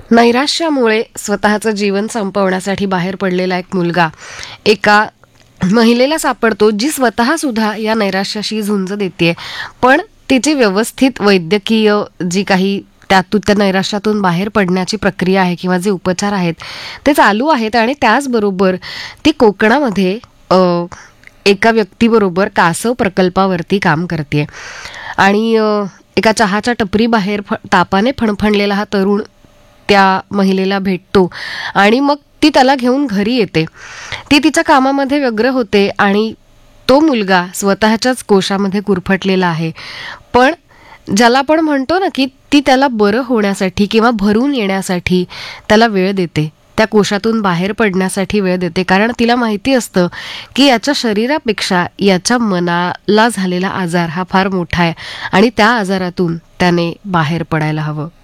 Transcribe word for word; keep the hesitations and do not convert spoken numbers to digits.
नैराश्यामुळे स्वतःचं जीवन संपवण्यासाठी बाहेर पडलेला एक मुलगा एका महिलेला सापडतो, जी स्वतः सुद्धा या नैराश्याशी झुंज देते, पण तिची व्यवस्थित वैद्यकीय जी काही त्यातून त्या नैराश्यातून बाहेर पडण्याची प्रक्रिया आहे किंवा जे उपचार आहेत ते चालू आहेत. आणि त्याचबरोबर ती कोकणामध्ये अ, एका व्यक्तीबरोबर कासव प्रकल्पावरती काम करते. आणि अ, एका चहाच्या टपरी बाहेर फ तापाने फणफणलेला हा तरुण त्या महिलेला भेटतो आणि मग ती त्याला घेऊन घरी येते. ती तिच्या कामामध्ये व्यग्र होते आणि तो मुलगा स्वतःच्याच कोशामध्ये गुरफटलेला आहे. पण ज्याला आपण म्हणतो ना, की ती त्याला बरं होण्यासाठी किंवा भरून येण्यासाठी त्याला वेळ देते, त्या कोशातून बाहेर पडण्यासाठी वेळ देते. कारण तिला माहिती असतं की याच्या शरीरापेक्षा याच्या मनाला झालेला आजार हा फार मोठा आहे आणि त्या आजारातून त्याने बाहेर पडायला हवं.